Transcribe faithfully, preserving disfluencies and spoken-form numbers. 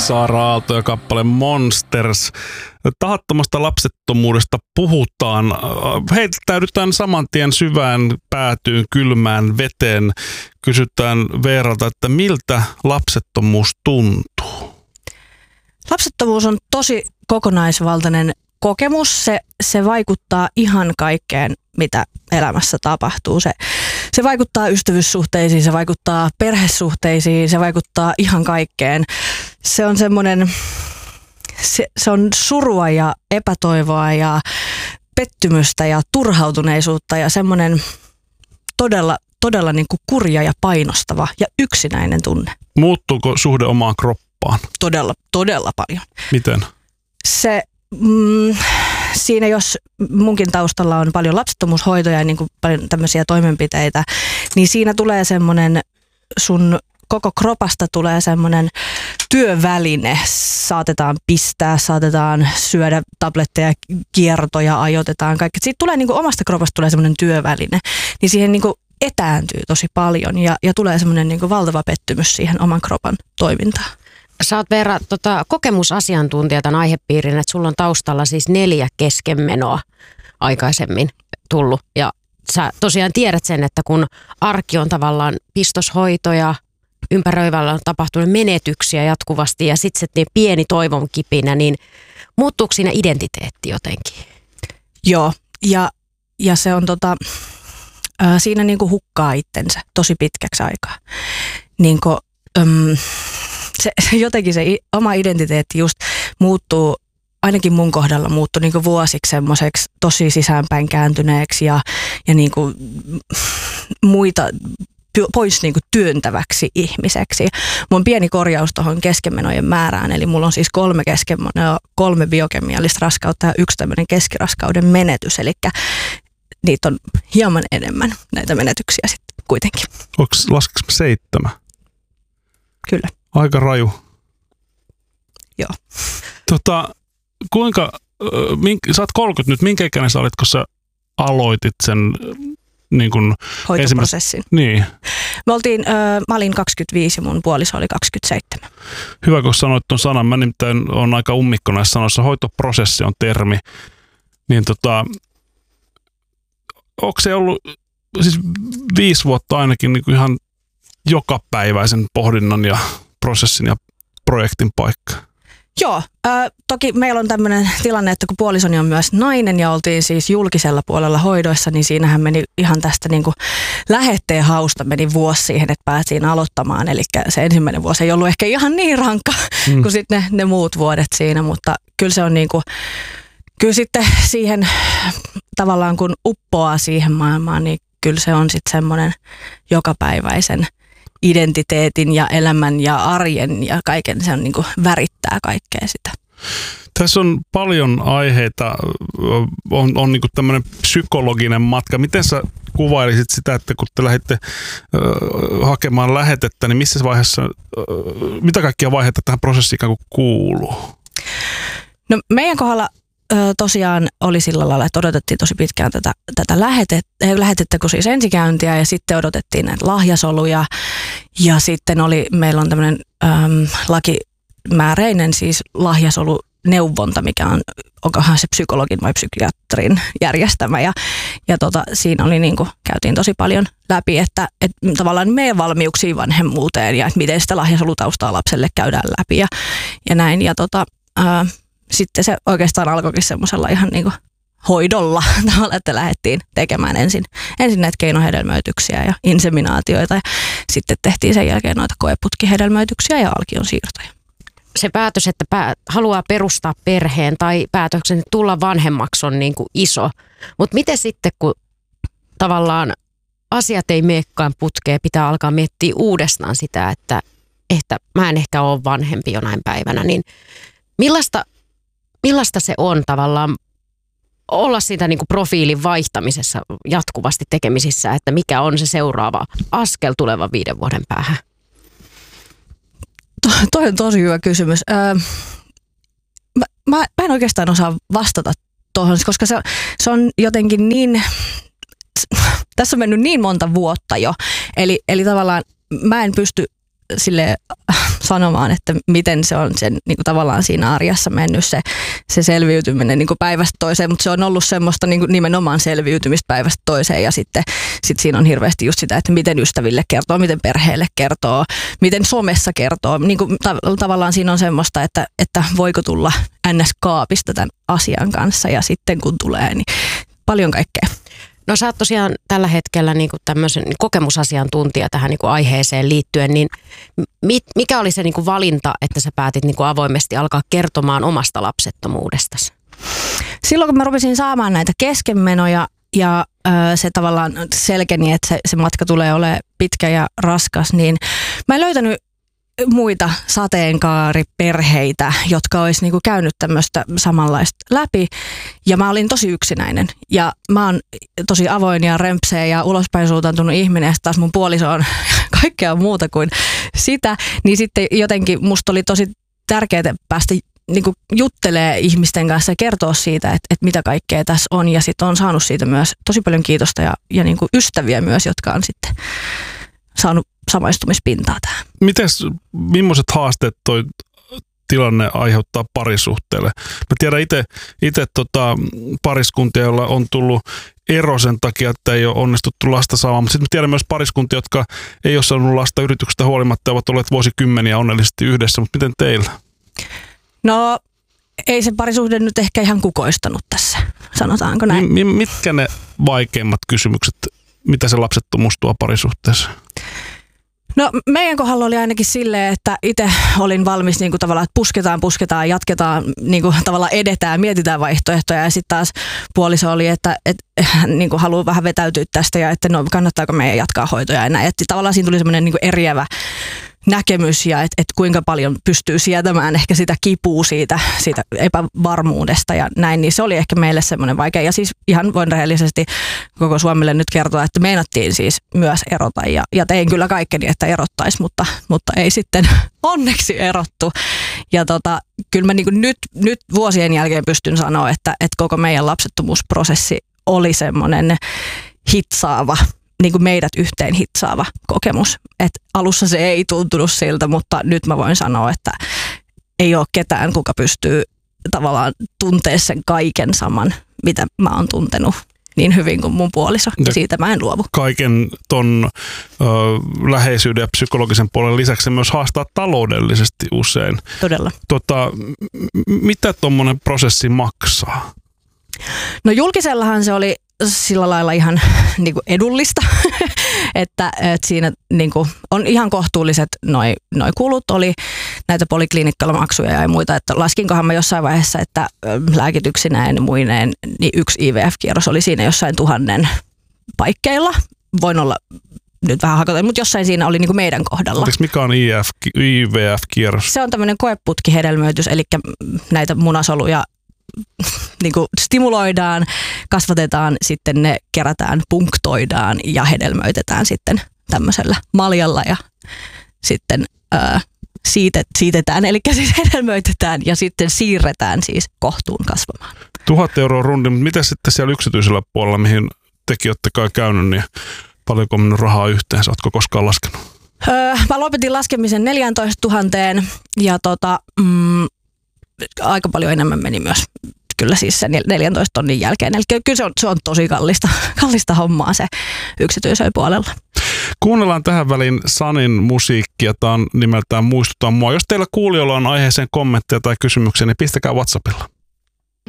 Saara Aalto ja kappale Monsters. Tahattomasta lapsettomuudesta puhutaan. Heittäydytään saman tien syvään päätyyn, kylmään veteen. Kysytään Veeralta, että miltä lapsettomuus tuntuu? Lapsettomuus on tosi kokonaisvaltainen kokemus. Se, se vaikuttaa ihan kaikkeen, mitä elämässä tapahtuu. Se, se vaikuttaa ystävyyssuhteisiin, se vaikuttaa perhesuhteisiin, se vaikuttaa ihan kaikkeen. Se on semmoinen, se, se on surua ja epätoivoa ja pettymystä ja turhautuneisuutta ja semmoinen todella, todella niin kuin kurja ja painostava ja yksinäinen tunne. Muuttuuko suhde omaan kroppaan? Todella, todella paljon. Miten? Se... Mm, siinä jos munkin taustalla on paljon lapsettomuushoitoja ja niin kuin paljon tämmöisiä toimenpiteitä, niin siinä tulee semmoinen, sun koko kropasta tulee semmoinen työväline. Saatetaan pistää, saatetaan syödä tabletteja, kiertoja, ajoitetaan kaikki. Siitä tulee niin kuin omasta kropasta tulee semmoinen työväline, niin siihen niin kuin etääntyy tosi paljon ja, ja tulee semmoinen niin kuin valtava pettymys siihen oman kropan toimintaan. Sä oot Veera tota, kokemusasiantuntija tämän aihepiirin, että sulla on taustalla siis neljä keskenmenoa aikaisemmin tullut. Ja sä tosiaan tiedät sen, että kun arki on tavallaan pistoshoitoja, ympäröivällä on tapahtunut menetyksiä jatkuvasti ja sitten se niin pieni toivon kipinä, niin muuttuuko siinä identiteetti jotenkin? Joo, ja, ja se on tota, ää, siinä niinku hukkaa itsensä tosi pitkäksi aikaa. Niinku... Öm, Se, jotenkin se oma identiteetti just muuttuu, ainakin mun kohdalla muuttui niin kuin vuosiksi semmoiseksi tosi sisäänpäin kääntyneeksi ja, ja niin kuin muita pois niin kuin työntäväksi ihmiseksi. Mun pieni korjaus tuohon keskenmenojen määrään, eli mulla on siis kolme keskenmenoa, kolme biokemiallista raskautta ja yksi tämmöinen keskiraskauden menetys, eli niitä on hieman enemmän näitä menetyksiä sitten kuitenkin. Onko laskeks seitsemän? Kyllä. Aika raju. Joo. Tota, kuinka, mink, sä oot kolmekymmentä nyt, minkä ikäinen sä olit, kun sä aloitit sen niin kun hoitoprosessin? Niin. Me oltiin, äh, mä olin kaksikymmentäviisi ja mun puoliso oli kaksikymmentäseitsemän. Hyvä, kun sanoit tuon sanan. Mä nimittäin on aika ummikko näissä sanoissa. Hoitoprosessi on termi. Niin tota, onko se ollut siis viisi vuotta ainakin niin kuin ihan jokapäiväisen pohdinnan ja prosessin ja projektin paikka? Joo, äh, toki meillä on tämmöinen tilanne, että kun puolisoni on myös nainen ja oltiin siis julkisella puolella hoidoissa, niin siinähän meni ihan tästä niin kuin lähetteen hausta meni vuosi siihen, että pääsiin aloittamaan. Eli se ensimmäinen vuosi ei ollut ehkä ihan niin rankka mm. kuin sitten ne, ne muut vuodet siinä, mutta kyllä se on niin kuin, kyllä sitten siihen tavallaan kun uppoaa siihen maailmaan, niin kyllä se on sitten semmoinen jokapäiväisen identiteetin ja elämän ja arjen ja kaiken, se on niin kuin värittää kaikkea sitä. Tässä on paljon aiheita, on, on niin kuin tämmöinen psykologinen matka. Miten sä kuvailisit sitä, että kun te lähditte äh, hakemaan lähetettä, niin missä vaiheessa, äh, mitä kaikkia vaiheita tähän prosessiin ikään kuin kuuluu? No meidän kohdalla tosiaan oli sillä lailla, että odotettiin tosi pitkään tätä, tätä lähetettä, lähetettä, kun siis ensikäyntiä ja sitten odotettiin näitä lahjasoluja ja sitten oli, meillä on tämmöinen äm, lakimääräinen siis lahjasoluneuvonta, mikä on, onkohan se psykologin vai psykiatrin järjestämä ja, ja tota, siinä oli niin kuin, käytiin tosi paljon läpi, että, että tavallaan meidän valmiuksia vanhemmuuteen ja että miten sitä lahjasolutaustaa lapselle käydään läpi ja, ja näin ja tota, ää, sitten se oikeastaan alkoikin semmoisella ihan niin kuin hoidolla tavalla, että lähdettiin tekemään ensin, ensin näitä keinohedelmöityksiä ja inseminaatioita ja sitten tehtiin sen jälkeen noita koeputkihedelmöityksiä ja alkion siirtoja. Se päätös, että pää, haluaa perustaa perheen tai päätöksen tulla vanhemmaksi on niin kuin iso, mutta miten sitten kun tavallaan asiat ei meekään putkeen, pitää alkaa miettiä uudestaan sitä, että, että mä en ehkä ole vanhempi jonain päivänä, niin millaista Millaista se on tavallaan olla siitä niin kuin profiilin vaihtamisessa jatkuvasti tekemisissä, että mikä on se seuraava askel tulevan viiden vuoden päähän? To, toi on tosi hyvä kysymys. Öö, mä, mä, mä en oikeastaan osaa vastata tuohon, koska se, se on jotenkin niin, tässä on mennyt niin monta vuotta jo, eli, eli tavallaan mä en pysty sille sanomaan, että miten se on sen niin kuin tavallaan siinä arjessa mennyt se, se selviytyminen niin kuin päivästä toiseen, mutta se on ollut semmoista niin kuin nimenomaan selviytymistä päivästä toiseen ja sitten sit siinä on hirveästi just sitä, että miten ystäville kertoo, miten perheelle kertoo, miten somessa kertoo. Niin kuin ta- tavallaan siinä on semmoista, että, että voiko tulla ns. Kaapista tämän asian kanssa ja sitten kun tulee, niin paljon kaikkea. No sä oot tosiaan tällä hetkellä niin kuin tämmöisen kokemusasiantuntija tähän niin kuin aiheeseen liittyen, niin mit, mikä oli se niin kuin valinta, että sä päätit niin kuin avoimesti alkaa kertomaan omasta lapsettomuudestasi? Silloin kun mä rupesin saamaan näitä keskenmenoja ja ö, se tavallaan selkeni, että se, se matka tulee olemaan pitkä ja raskas, niin mä en löytänyt muita sateenkaariperheitä, jotka olisi niinku käynyt tämmöistä samanlaista läpi. Ja mä olin tosi yksinäinen. Ja mä oon tosi avoin ja rempseä ja ulospäin suuntautunut ihminen. Ja taas mun puoliso on kaikkea muuta kuin sitä. Niin sitten jotenkin musta oli tosi tärkeää päästä niinku juttelee ihmisten kanssa ja kertoa siitä, että, että mitä kaikkea tässä on. Ja sitten on saanut siitä myös tosi paljon kiitosta ja, ja niinku ystäviä myös, jotka on sitten saanut samaistumispintaa tähän. Mites, millaiset haasteet toi tilanne aiheuttaa parisuhteelle? Mä tiedän itse tota, pariskuntia, joilla on tullut ero sen takia, että ei ole onnistuttu lasta saamaan, mutta sitten mä tiedän myös pariskuntia, jotka ei ole saanut lasta yrityksestä huolimatta, ovat olleet vuosikymmeniä onnellisesti yhdessä, mutta miten teillä? No ei se parisuhde nyt ehkä ihan kukoistanut tässä, sanotaanko näin. M- mitkä ne vaikeimmat kysymykset, mitä se lapsettomuus tuo parisuhteessa? No meidän kohdalla oli ainakin silleen, että itse olin valmis niin kuin tavallaan, että pusketaan, pusketaan, jatketaan, niin kuin tavallaan edetään, mietitään vaihtoehtoja ja sitten taas puoliso oli, että, että niin kuin haluaa vähän vetäytyä tästä ja että no kannattaako meidän jatkaa hoitoja ja näin. Että tavallaan siinä tuli semmoinen niin kuin eriävä näkemys ja että et kuinka paljon pystyy sietämään ehkä sitä kipua siitä, siitä epävarmuudesta ja näin, niin se oli ehkä meille semmoinen vaikea. Ja siis ihan voin rehellisesti koko Suomelle nyt kertoa, että meinattiin siis myös erota ja, ja tein kyllä kaikkeni, että erottaisi, mutta, mutta ei sitten onneksi erottu. Ja tota, kyllä mä niin kuin nyt, nyt vuosien jälkeen pystyn sanoa, että, että koko meidän lapsettomuusprosessi oli semmoinen hitsaava, niin kuin meidät yhteen hitsaava kokemus. Et alussa se ei tuntunut siltä, mutta nyt mä voin sanoa, että ei ole ketään, kuka pystyy tavallaan tuntea sen kaiken saman, mitä mä oon tuntenut niin hyvin kuin mun puoliso. Ja siitä mä en luovu. Kaiken ton ö, läheisyyden ja psykologisen puolen lisäksi se myös haastaa taloudellisesti usein. Todella. Tota, mitä tommonen prosessi maksaa? No julkisellahan se oli sillä lailla ihan niin kuin edullista, että, että siinä niin kuin on ihan kohtuulliset noi, noi kulut, oli näitä polikliinikkalamaksuja ja muita, että laskinkohan mä jossain vaiheessa, että lääkityksineen muineen, niin yksi I V F-kierros oli siinä jossain tuhannen paikkeilla. Voin olla nyt vähän hakata, mutta jossain siinä oli niin kuin meidän kohdalla. Oliko mikä on I V F-kierros? Se on tämmöinen koeputkihedelmöitys, eli näitä munasoluja niin kuin stimuloidaan, kasvatetaan, sitten ne kerätään, punktoidaan ja hedelmöitetään sitten tämmöisellä maljalla ja sitten ää, siitet, siitetään, eli siis hedelmöitetään ja sitten siirretään siis kohtuun kasvamaan. Tuhat euroa rundi, mutta mitä sitten siellä yksityisellä puolella, mihin tekin olette kai käynyt, niin paljonko on mennyt rahaa yhteensä? Oletko koskaan laskenut? Öö, mä lopetin laskemisen neljätoista tuhatta ja tota, mm, aika paljon enemmän meni myös kyllä siis se neljäntoista tonnin jälkeen. Eli kyllä se on, se on tosi kallista, kallista hommaa se yksityisellä puolella. Kuunnellaan tähän väliin Sanin musiikkia. Tämä on nimeltään Muistuta mua. Jos teillä kuulijoilla on aiheeseen kommentteja tai kysymyksiä, niin pistäkää WhatsAppilla.